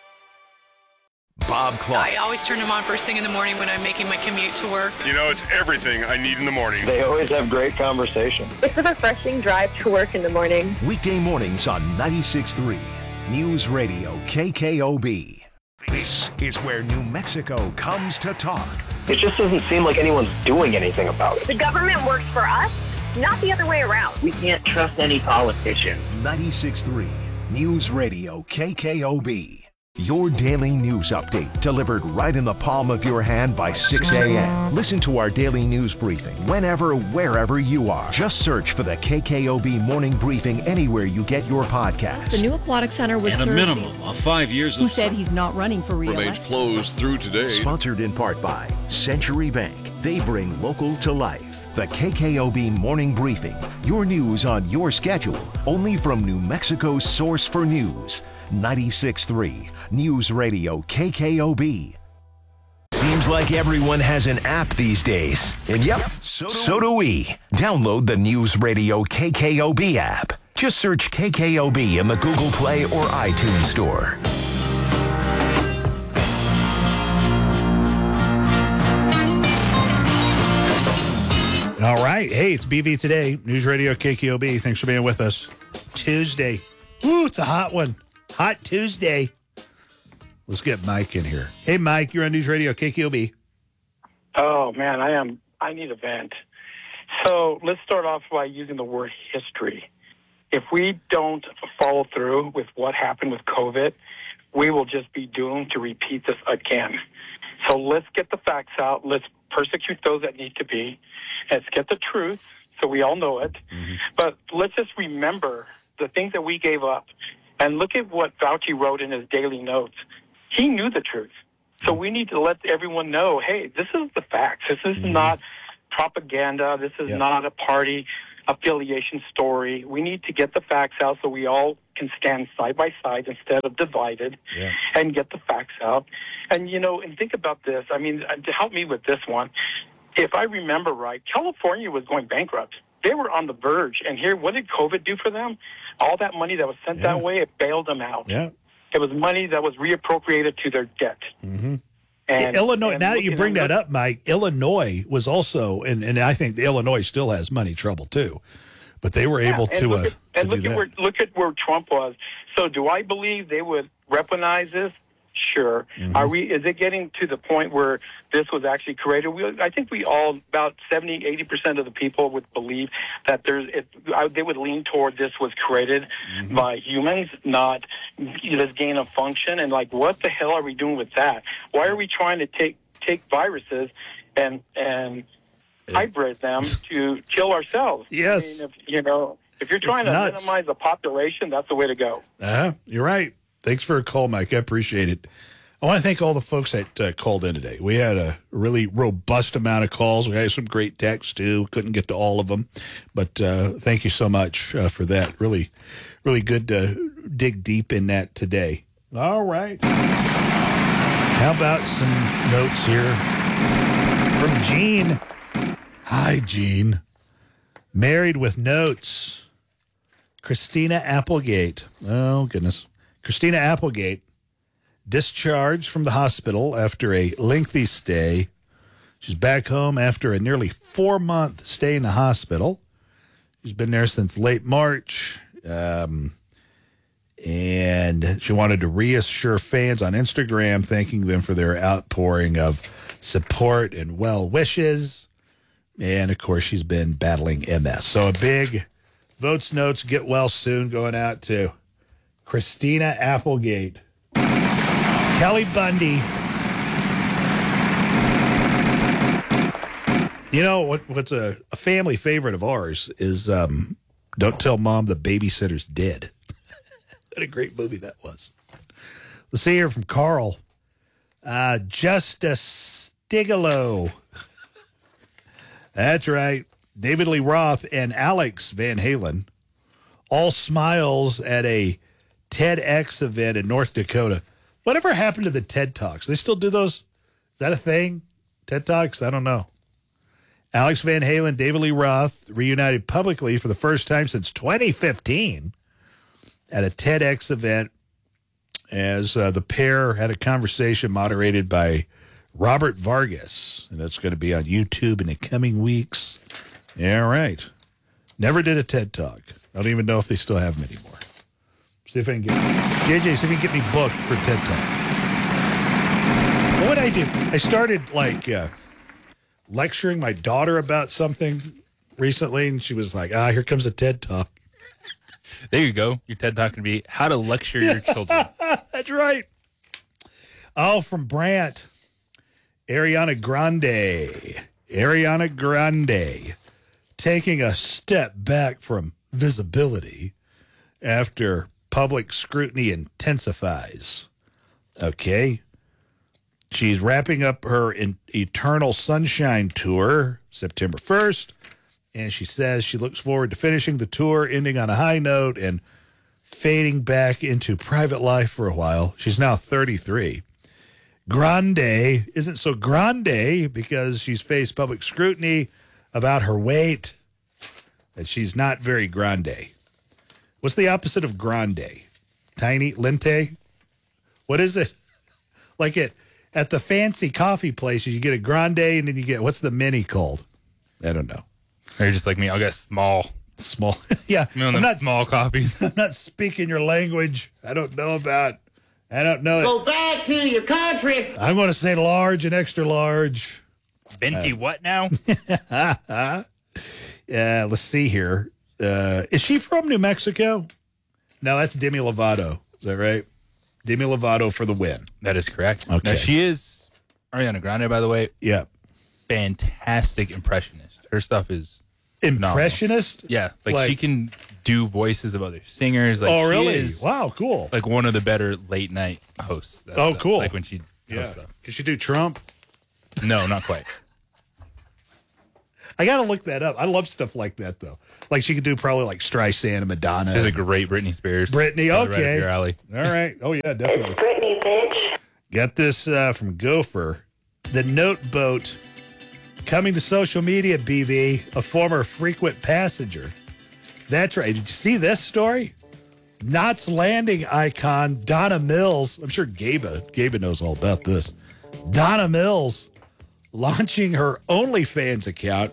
Bob Clark.
I always turn them on first thing in the morning when I'm making my commute to work.
You know, it's everything I need in the morning.
They always have great conversation.
It's a refreshing drive to work in the morning.
Weekday mornings on ninety-six point three News Radio K K O B. This is where New Mexico comes to talk.
It just doesn't seem like anyone's doing anything about it.
The government works for us, not the other way around.
We can't trust any politician.
ninety-six point three News Radio K K O B. Your daily news update delivered right in the palm of your hand by six a.m. Listen to our daily news briefing whenever, wherever you are. Just search for the K K O B Morning Briefing anywhere you get your podcasts.
The new aquatic center would
And a
serve
minimum of five years
who
of
said he's not running for
remains
re-election.
closed through today.
Sponsored in part by Century Bank. They bring local to life. The K K O B Morning Briefing. Your news on your schedule. Only from New Mexico's source for news. ninety-six point three News Radio K K O B. Seems like everyone has an app these days. And yep, so do, so do we. Download the News Radio K K O B app. Just search K K O B in the Google Play or iTunes Store.
All right. Hey, it's B V Today, News Radio K K O B. Thanks for being with us. Tuesday. Woo, it's a hot one. Hot Tuesday. Let's get Mike in here. Hey, Mike, you're on News Radio K K O B.
Oh, man, I am. I need a vent. So let's start off by using the word history. If we don't follow through with what happened with COVID, we will just be doomed to repeat this again. So let's get the facts out. Let's persecute those that need to be. Let's get the truth so we all know it. Mm-hmm. But let's just remember the things that we gave up. And look at what Fauci wrote in his daily notes. He knew the truth. So we need to let everyone know, hey, this is the facts. This is mm-hmm. not propaganda. This is yep. not a party affiliation story. We need to get the facts out so we all can stand side by side instead of divided yeah. and get the facts out. And, you know, and think about this. I mean, to help me with this one, if I remember right, California was going bankrupt. They were on the verge. And here, what did COVID do for them? All that money that was sent yeah. that way, it bailed them out.
Yeah.
It was money that was reappropriated to their debt.
Mm-hmm. And, Illinois, and now that you bring that up, Mike, Illinois was also, and, and I think Illinois still has money trouble too, but they were
yeah,
able to.
Look
uh,
at, and
to
look at where look at where Trump was. So, do I believe they would weaponize this? Sure. Mm-hmm. Are we? Is it getting to the point where this was actually created? We, I think we all, about seventy, eighty percent of the people would believe that there's. It, I, they would lean toward this was created mm-hmm. by humans, not this gain of function. And like, what the hell are we doing with that? Why are we trying to take take viruses and and hybrid them to kill ourselves?
Yes.
I mean, if, you know, if you're trying
it's
to
nuts.
minimize the population, that's the way to go.
Uh-huh. You're right. Thanks for a call, Mike. I appreciate it. I want to thank all the folks that uh, called in today. We had a really robust amount of calls. We had some great texts, too. Couldn't get to all of them. But uh, thank you so much uh, for that. Really, really good to dig deep in that today. All right. How about some notes here from Jean? Hi, Jean. Married with notes. Christina Applegate. Oh, goodness. Christina Applegate discharged from the hospital after a lengthy stay. She's back home after a nearly four-month stay in the hospital. She's been there since late March, um, and she wanted to reassure fans on Instagram, thanking them for their outpouring of support and well wishes. And, of course, she's been battling M S. So a big votes, notes, get well soon going out to Christina Applegate. Kelly Bundy. You know, what? what's a, a family favorite of ours is um, Don't Tell Mom the Babysitter's Dead. What a great movie that was. Let's see here from Carl. Uh, Justice Stigalo. That's right. David Lee Roth and Alex Van Halen. All smiles at a TEDx event in North Dakota. Whatever happened to the TED Talks? They still do those? Is that a thing? TED Talks? I don't know. Alex Van Halen, David Lee Roth reunited publicly for the first time since twenty fifteen at a TEDx event as uh, the pair had a conversation moderated by Robert Vargas. And that's going to be on YouTube in the coming weeks. Yeah, right. Never did a TED Talk. I don't even know if they still have them anymore. See if I can get J J, see if you can get me booked for TED Talk. What would I do? I started like uh, lecturing my daughter about something recently, and she was like, ah, here comes a TED Talk.
There you go. Your TED Talk can be how to lecture your children.
That's right. Oh, from Brant. Ariana Grande. Ariana Grande taking a step back from visibility after public scrutiny intensifies. Okay. She's wrapping up her in Eternal Sunshine tour September first, and she says she looks forward to finishing the tour, ending on a high note, and fading back into private life for a while. She's now thirty-three. Grande isn't so grande because she's faced public scrutiny about her weight, and she's not very grande. What's the opposite of grande? Tiny? Lente? What is it? Like it at the fancy coffee places, you get a grande and then you get, what's the mini called? I don't know.
Or you're just like me, I'll get small.
Small. Yeah.
You know, I'm not small coffees.
I'm not speaking your language. I don't know about, I don't know.
Go back to your country.
I'm going to say large and extra large.
Venti uh, what now?
Yeah, let's see here. Uh, is she from New Mexico? No, that's Demi Lovato. Is that right? Demi Lovato for the win.
That is correct.
Okay.
Now, she is Ariana Grande, by the way.
Yeah.
Fantastic impressionist. Her stuff is
Impressionist?
Yeah, like,
Like-
she can do voices of other singers. Like,
Oh,
she
really?
is,
Wow, cool.
like, one of the better late night hosts. That's
Oh,
the-
cool.
Like when she
Yeah.
hosts stuff.
Could she do Trump?
No, not quite.
I got to look that up. I love stuff like that, though. Like, she could do probably like Streisand and Madonna.
She's a great Britney Spears.
Brittany,
Probably
okay.
Right up your alley.
All right. Oh, yeah, definitely.
Brittany, bitch.
Got this uh, from Gopher. The Note Boat coming to social media, B V, a former frequent passenger. That's right. Did you see this story? Knots Landing icon Donna Mills. I'm sure Gabe, Gabe knows all about this. Donna Mills launching her OnlyFans account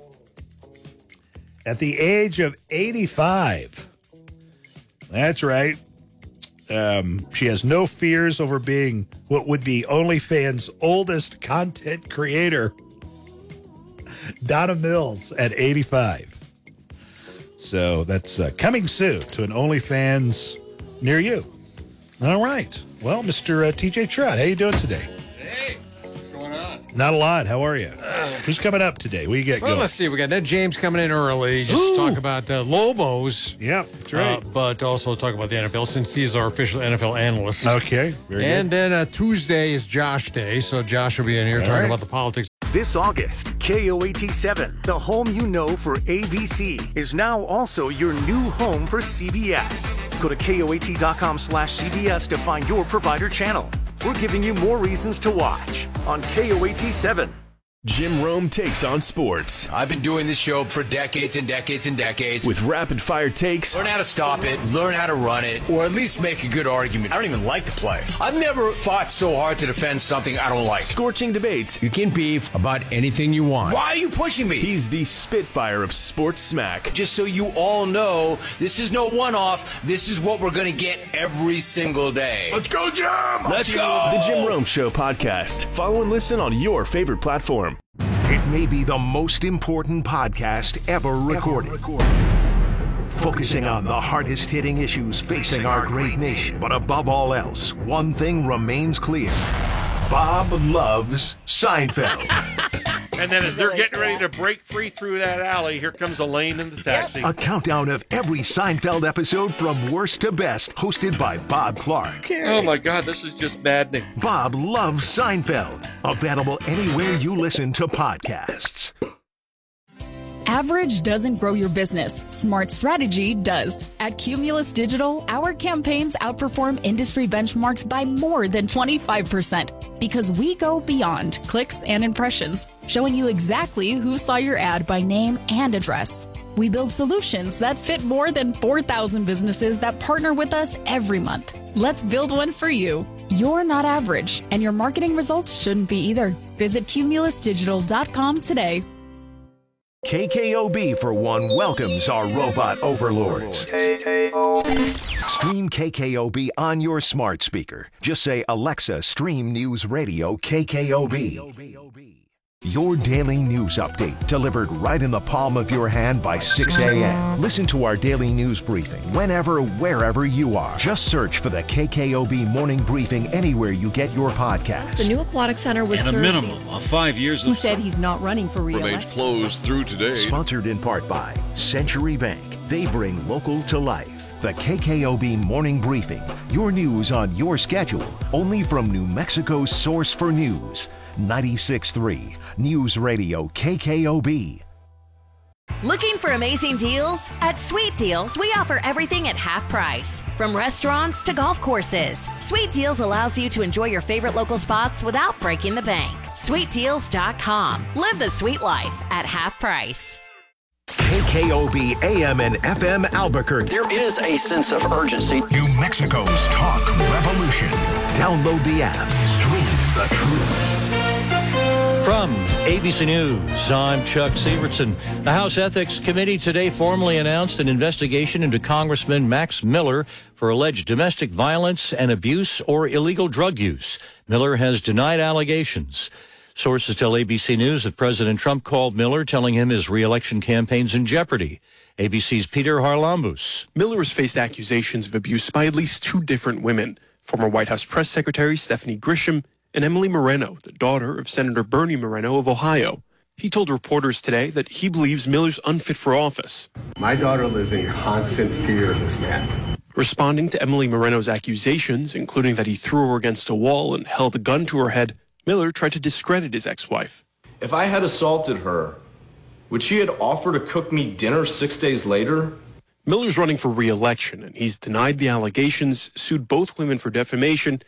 at the age of eighty-five. That's right. Um, she has no fears over being what would be OnlyFans' oldest content creator. Donna Mills at eighty-five. So that's uh, coming soon to an OnlyFans near you. All right. Well, Mister Uh, T J Trout, how you doing today?
Hey, what's going on?
Not a lot. How are you? Who's coming up today? What you got
Well,
going?
let's see. We got Ned James coming in early. Just
Ooh.
talk about uh, Lobos.
Yeah, that's right.
Uh, but also talk about the N F L since he's our official N F L analyst.
Okay, very
and
good.
then uh, Tuesday is Josh Day, so Josh will be in here
All
talking
right.
about the politics.
This August, K O A T seven, the home you know for A B C, is now also your new home for C B S. Go to K O A T dot com slash C B S to find your provider channel. We're giving you more reasons to watch on K O A T seven.
Jim Rome takes on sports.
I've been doing this show for decades and decades and decades.
With rapid fire takes.
Learn how to stop it, learn how to run it, or at least make a good argument. I don't even like the play. I've never fought so hard to defend something I don't like.
Scorching debates.
You can beef about anything you want. Why are you pushing me?
He's the Spitfire of sports smack.
Just so you all know, this is no one-off. This is what we're going to get every single day.
Let's go, Jim!
Let's go!
The Jim Rome Show podcast. Follow and listen on your favorite platform.
It may be the most important podcast ever recorded. Ever recorded. Focusing on the hardest hitting issues facing our great nation. But above all else, one thing remains clear. Bob loves Seinfeld.
And then as they're getting ready to break free through that alley, here comes Elaine in the taxi.
A countdown of every Seinfeld episode from worst to best, hosted by Bob Clark.
Oh my God, this is just maddening.
Bob loves Seinfeld. Available anywhere you listen to podcasts.
Average doesn't grow your business. Smart strategy does. At Cumulus Digital, our campaigns outperform industry benchmarks by more than twenty-five percent because we go beyond clicks and impressions, showing you exactly who saw your ad by name and address. We build solutions that fit more than four thousand businesses that partner with us every month. Let's build one for you. You're not average, and your marketing results shouldn't be either. Visit cumulus digital dot com today.
K K O B, for one, welcomes our robot overlords. Stream K K O B on your smart speaker. Just say, Alexa, stream News Radio K K O B. Your daily news update, delivered right in the palm of your hand by six a.m. Listen to our daily news briefing whenever, wherever you are. Just search for the K K O B Morning Briefing anywhere you get your podcasts.
The new aquatic center would
And a
serve
minimum of five years
who
of
said he's not running for
remains
re-election.
closed through today.
Sponsored in part by Century Bank. They bring local to life. The K K O B Morning Briefing. Your news on your schedule. Only from New Mexico's source for news. ninety-six point three News Radio K K O B.
Looking for amazing deals? At Sweet Deals, we offer everything at half price. From restaurants to golf courses, Sweet Deals allows you to enjoy your favorite local spots without breaking the bank. sweet deals dot com. Live the sweet life at half price.
K K O B A M and F M Albuquerque.
There is a sense of urgency.
New Mexico's talk revolution. Download the app. Stream the truth.
From A B C News, I'm Chuck Severson. The House Ethics Committee today formally announced an investigation into Congressman Max Miller for alleged domestic violence and abuse or illegal drug use. Miller has denied allegations. Sources tell A B C News that President Trump called Miller, telling him his re-election campaign's in jeopardy. A B C's Peter Harlambous.
Miller has faced accusations of abuse by at least two different women, former White House Press Secretary Stephanie Grisham and Emily Moreno, the daughter of Senator Bernie Moreno of Ohio. He told reporters today that he believes Miller's unfit for office.
My daughter lives in constant fear of this man.
Responding to Emily Moreno's accusations, including that he threw her against a wall and held a gun to her head, Miller tried to discredit his ex-wife.
If I had assaulted her, would she have offered to cook me dinner six days later?
Miller's running for re-election, and he's denied the allegations, sued both women for defamation,